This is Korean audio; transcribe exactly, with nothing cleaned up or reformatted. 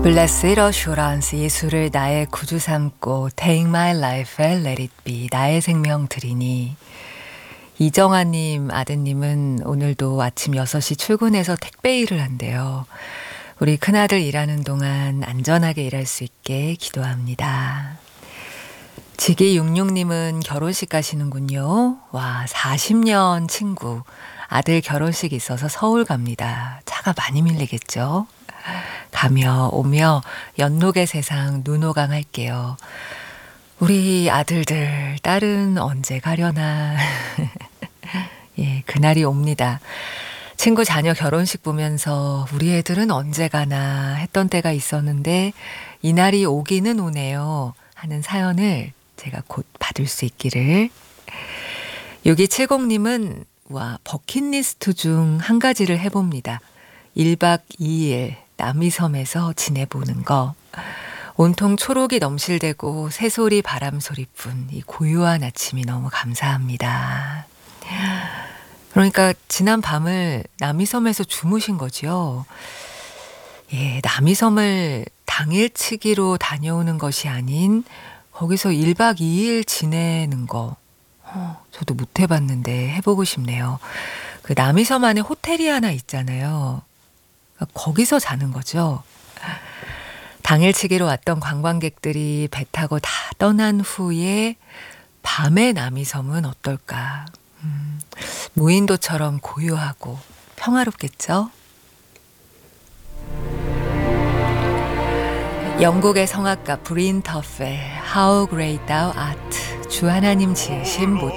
Blessed Assurance, 예수를 나의 구주 삼고 Take my life and let it be, 나의 생명 드리니. 이정아님 아드님은 오늘도 아침 여섯 시 출근해서 택배 일을 한대요. 우리 큰아들 일하는 동안 안전하게 일할 수 있게 기도합니다. 지기육육님은 결혼식 가시는군요. 와, 사십 년 친구 아들 결혼식 있어서 서울 갑니다. 차가 많이 밀리겠죠? 가며 오며 연록의 세상 눈호강 할게요. 우리 아들들, 딸은 언제 가려나. 예, 그날이 옵니다. 친구 자녀 결혼식 보면서 우리 애들은 언제 가나 했던 때가 있었는데 이날이 오기는 오네요 하는 사연을 제가 곧 받을 수 있기를. 육이칠공님은 와, 버킷리스트 중 한 가지를 해봅니다. 일 박 이 일 남이섬에서 지내보는 거. 온통 초록이 넘실대고 새소리 바람소리뿐 이 고요한 아침이 너무 감사합니다. 그러니까 지난 밤을 남이섬에서 주무신 거죠. 예, 남이섬을 당일치기로 다녀오는 것이 아닌 거기서 일 박 이 일 지내는 거. 어, 저도 못 해봤는데 해보고 싶네요. 그 남이섬 안에 호텔이 하나 있잖아요. 거기서 자는 거죠. 당일치기로 왔던 관광객들이 배 타고 다 떠난 후에 밤의 남이섬은 어떨까. 음, 무인도처럼 고요하고 평화롭겠죠. 영국의 성악가 브린 터펠 How Great Thou Art, 주 하나님 지으신 모든